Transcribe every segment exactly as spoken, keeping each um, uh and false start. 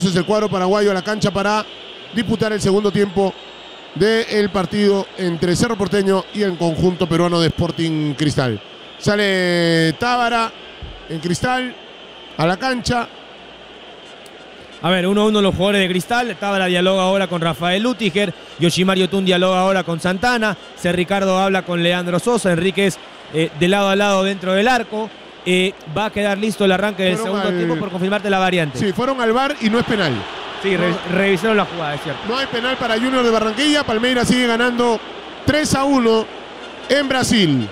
Entonces el cuadro paraguayo a la cancha para disputar el segundo tiempo del partido entre Cerro Porteño y el conjunto peruano de Sporting Cristal. Sale Tábara en Cristal a la cancha. A ver, uno a uno los jugadores de Cristal. Tábara dialoga ahora con Rafael Lutiger. Yoshimar Yotun dialoga ahora con Santana. C. Ricardo habla con Leandro Sosa. Enríquez eh, de lado a lado dentro del arco. Eh, va a quedar listo el arranque del Fueron segundo al... tiempo por confirmarte la variante. Sí, fueron al V A R y no es penal. Sí, re no. revisaron la jugada, es cierto. No hay penal para Junior de Barranquilla. Palmeiras sigue ganando tres a uno en Brasil.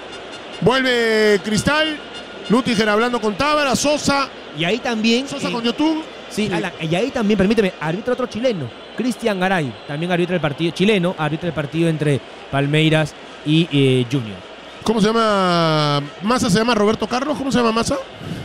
Vuelve Cristal. Lutiger hablando con Tábara. Sosa. Y ahí también... Sosa eh, con Yotun. Sí, sí. A la, y ahí también, permíteme, arbitra otro chileno, Cristian Garay. También arbitra el partido chileno, arbitra el partido entre Palmeiras y eh, Junior. ¿Cómo se llama? ¿Massa se llama Roberto Carlos? ¿Cómo se llama Massa?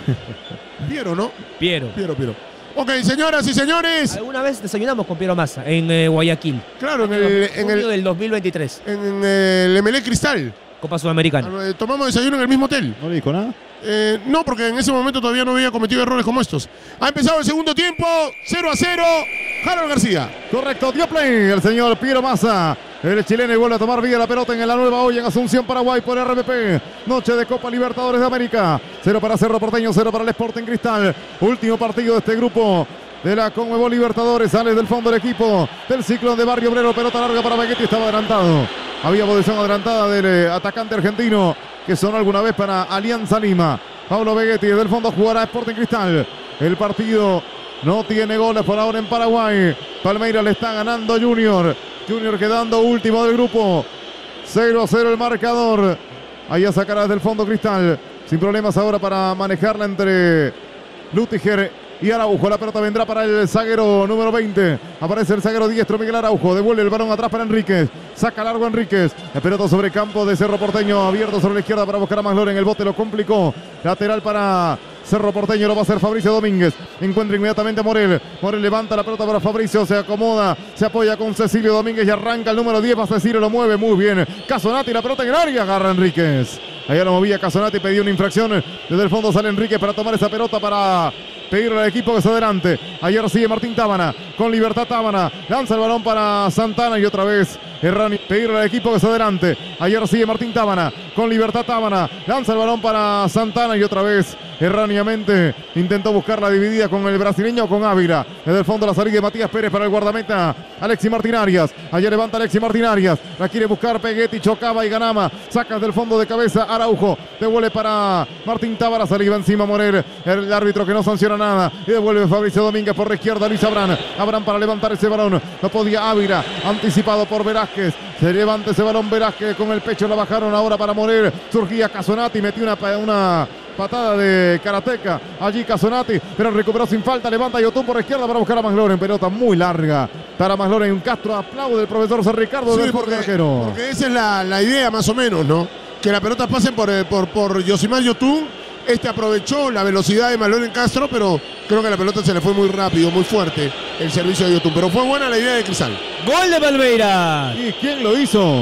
Piero, ¿no? Piero. Piero, Piero. Ok, señoras y señores. Alguna vez desayunamos con Piero Massa en eh, Guayaquil. Claro, en el, en el del dos mil veintitrés. En el M L E Cristal. Copa Sudamericana. Tomamos desayuno en el mismo hotel. ¿No le dijo nada? Eh, no, porque en ese momento todavía no había cometido errores como estos. Ha empezado el segundo tiempo, cero a cero. Harold García. Correcto, dio play el señor Piero Massa. El chileno y vuelve a tomar vida la pelota en la nueva olla en Asunción, Paraguay por R B P. Noche de Copa Libertadores de América. Cero para Cerro Porteño, cero para el Sporting Cristal. Último partido de este grupo de la Conmebol Libertadores. Sale del fondo el equipo del Ciclón de Barrio Obrero. Pelota larga para Begetti, estaba adelantado. Había posición adelantada del eh, atacante argentino que sonó alguna vez para Alianza Lima. Pablo Begetti desde el fondo jugará Sporting Cristal. El partido no tiene goles por ahora en Paraguay. Palmeiras le está ganando a Junior. Junior quedando último del grupo. cero a cero el marcador. Allá sacará desde el fondo Cristal. Sin problemas ahora para manejarla entre Lutiger y Araujo. La pelota vendrá para el zaguero número veinte. Aparece el zaguero diestro Miguel Araujo. Devuelve el balón atrás para Enríquez. Saca largo Enríquez. La pelota sobre campo de Cerro Porteño. Abierto sobre la izquierda para buscar a Maslor. En el bote lo complicó. Lateral para Cerro Porteño. Lo va a hacer Fabricio Domínguez. Encuentra inmediatamente a Morel. Morel levanta la pelota para Fabricio. Se acomoda. Se apoya con Cecilio Domínguez. Y arranca el número diez. Va Cecilio. Lo mueve muy bien. Casonati. La pelota en el área. Agarra Enríquez. Allá lo movía Casonati. Pedía una infracción. Desde el fondo sale Enríquez para tomar esa pelota para pedirle al equipo que se adelante. Ayer sigue Martín Tábana. Con libertad Tábana. Lanza el balón para Santana y otra vez Errani. Pedirle al equipo que se adelante. Ayer sigue Martín Tábana. Con libertad Tábana. Lanza el balón para Santana y otra vez erráneamente intentó buscar la dividida con el brasileño, con Ávila. Desde el fondo la salida de Matías Pérez para el guardameta Alexis Martín Arias. Ayer levanta Alexis Martín Arias. La quiere buscar Peguetti, chocaba y ganama. Saca desde el fondo de cabeza Araujo. Devuelve para Martín Tábara. Salida encima Morel. El árbitro que no sanciona nada. Y devuelve Fabricio Domínguez por la izquierda. Luis Abrán. Abrán para levantar ese balón. No podía Ávila. Anticipado por Velázquez. Se levanta ese balón Velázquez con el pecho. La bajaron ahora para Morel. Surgía Casonati. Metió una... una patada de Karateka, allí Casonati, pero recuperó sin falta, levanta Yotun por la izquierda para buscar a Masloren, pelota muy larga para Masloren, un Castro aplaude el profesor San Ricardo sí, del porque, arquero. Porque esa es la, la idea más o menos, ¿no? Que las pelotas pasen por, por, por Yoshimar Yotun. Este aprovechó la velocidad de Masloren Castro, pero creo que la pelota se le fue muy rápido, muy fuerte el servicio de Yotun, pero fue buena la idea de Cristal. ¡Gol de Palmeiras! ¿Y quién lo hizo?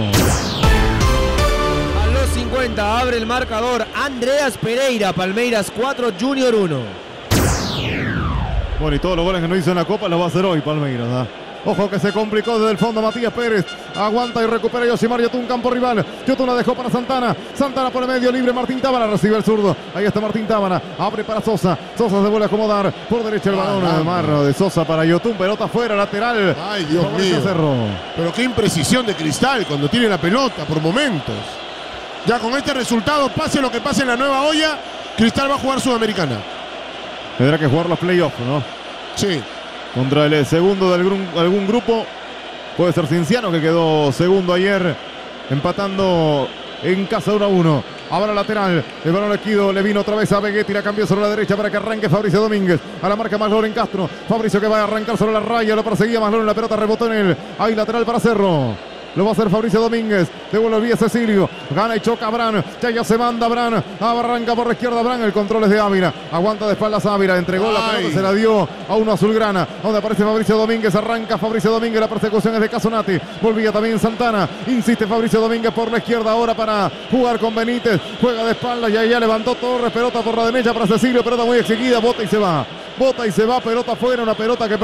cincuenta, abre el marcador Andreas Pereira. Palmeiras cuatro, Junior uno. Bueno, y todos los goles que no hizo en la Copa los va a hacer hoy Palmeiras, ¿eh? Ojo que se complicó desde el fondo Matías Pérez. Aguanta y recupera Yoshimar Yotun, campo rival. Yotun la dejó para Santana. Santana por el medio libre. Martín Tábara recibe el zurdo. Ahí está Martín Tábara. Abre para Sosa. Sosa se vuelve a acomodar. Por derecha el balón de mano de Sosa para Yotun. Pelota fuera, lateral. Ay, Dios mío. Cerro. Pero qué imprecisión de Cristal cuando tiene la pelota por momentos. Ya con este resultado, pase lo que pase en la nueva olla, Cristal va a jugar Sudamericana. Tendrá que jugar los playoffs, ¿no? Sí. Contra el segundo de algún, algún grupo. Puede ser Cienciano, que quedó segundo ayer, empatando en casa uno a uno. Ahora lateral, el balón esquido le vino otra vez a Begetti, la cambió sobre la derecha para que arranque Fabricio Domínguez. A la marca Masloren Castro. Fabricio que va a arrancar sobre la raya, lo perseguía Masloren, la pelota rebotó en él. Ahí lateral para Cerro. Lo va a hacer Fabricio Domínguez. Devuelve el vía Cecilio. Gana y choca Abrán. Ya ya se manda Abrán. Arranca por la izquierda Abrán. El control es de Ávila. Aguanta de espaldas Ávila. Entregó Ay. la pelota. Se la dio a uno azulgrana. Donde aparece Fabricio Domínguez. Arranca Fabricio Domínguez. La persecución es de Casonati. Volvía también Santana. Insiste Fabricio Domínguez por la izquierda ahora para jugar con Benítez. Juega de espaldas. Ya ya levantó Torres. Pelota por la derecha para Cecilio. Pelota muy exigida. Bota y se va. bota y se va, pelota afuera, una pelota que